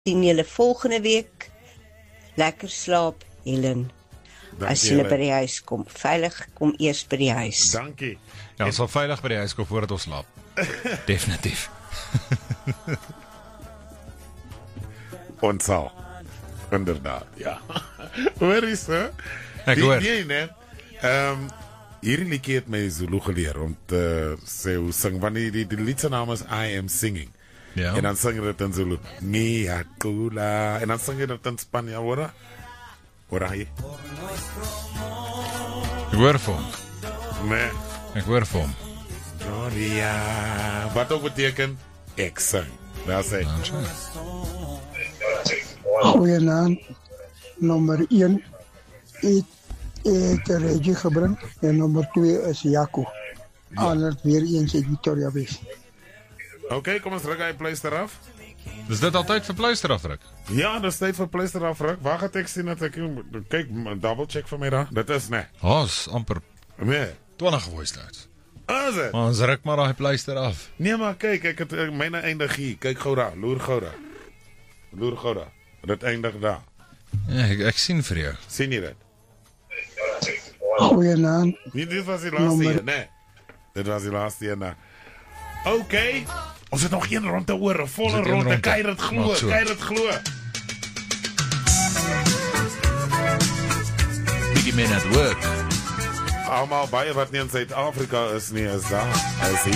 Sien julle volgende week. Lekker slaap, Helen. As julle by die huis kom. Veilig kom eers by die huis. Dankie. Ja, ons sal veilig by die huis kom voordat ons slaap. Definitief. Ons sal. Inderdaad, ja. Hoor is, hè? Ek hoor. Nee, hierdie liedjie het my Zulu geleer, om te sê hoe sing, want die liedse naam is I Am Singing. Ja. En dan sing jy dit in Zulu. Miakula. En dan sing jy dit in Spanje, hoor? Hoor hy? Ek hoor vir hom. Nee. Ek hoor vir hom. Gloria. Wat ook beteken, ek sing. Daar sê. Goeienaand, nommer 1 het Reggie gebring en nommer 2 is Jaco. Anders weer eens uit Victoria West. Oké, kom ons druk hy pleister af. Dis dit altyd vir pleister afdruk? Ja, dis tyd vir pleister afdruk. Wag het ek sien dat ek kyk, double check vir my daar. Dit is Ons amper nee. 20 voice notes. Is dit? Ons ruk maar daai pleister af. Nee, maar kyk, ek het myne eindig hier. Kyk gou daar, loer gou daar. Loer gou daar. Dit eindig daar. Ja, ek sien vir jou. Sien jy dit? Goeienaand. Nee, dit was die laaste een, nee. Dit was die laaste een. Oké. Ons het nog een rond te oor, 'n volle ronde. Kyk dit glo, kyk dit glo. Biggie men at work. Almal baie wat nie in Suid-Afrika is nie, is daar.